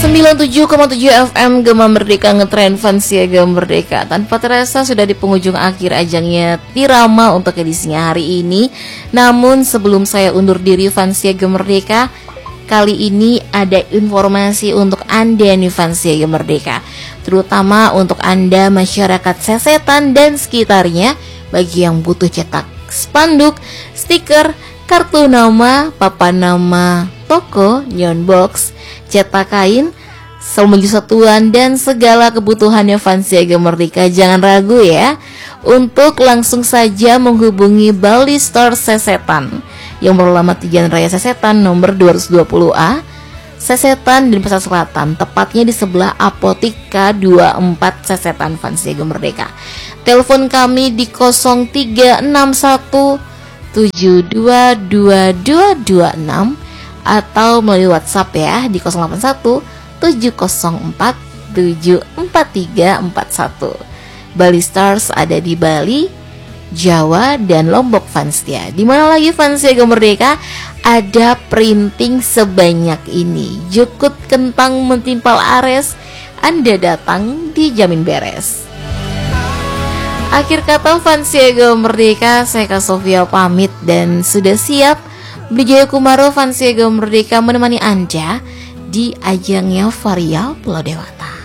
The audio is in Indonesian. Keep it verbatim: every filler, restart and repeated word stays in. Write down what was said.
sembilan puluh tujuh koma tujuh F M Gema Merdeka ngetrend Fansia Gema Merdeka. Tanpa terasa sudah di penghujung akhir ajangnya Tirama untuk edisinya hari ini. Namun sebelum saya undur diri Fansia Gema Merdeka, kali ini ada informasi untuk Anda nih Fansia Gema Merdeka, terutama untuk Anda masyarakat Sesetan dan sekitarnya. Bagi yang butuh cetak spanduk, stiker, kartu nama, papan nama toko, neon box, cetak kain, selmuju satuan, dan segala kebutuhannya Fansia Gema Merdeka. Jangan ragu ya untuk langsung saja menghubungi Bali Store Sesetan yang beralamat di Jalan Raya Sesetan nomor dua ratus dua puluh A, Sesetan dan Pasar Selatan, tepatnya di sebelah Apotik K dua puluh empat Sesetan Fansia Gema Merdeka. Telepon kami di nol tiga enam satu tujuh dua dua dua dua enam atau melalui WhatsApp ya di nol delapan satu tujuh nol empat tujuh empat tiga empat satu. Bali Stars ada di Bali, Jawa, dan Lombok Fansia. Di mana lagi Fansia Gema Merdeka ada printing sebanyak ini. Jukut kentang mentimpal ares, Anda datang dijamin beres. Akhir kata Fansia Gema Merdeka, saya Kak Sofia pamit dan sudah siap Wijaya Kumaro Fansia Gema Merdeka menemani Anda di ajangnya Varia Pulau Dewata.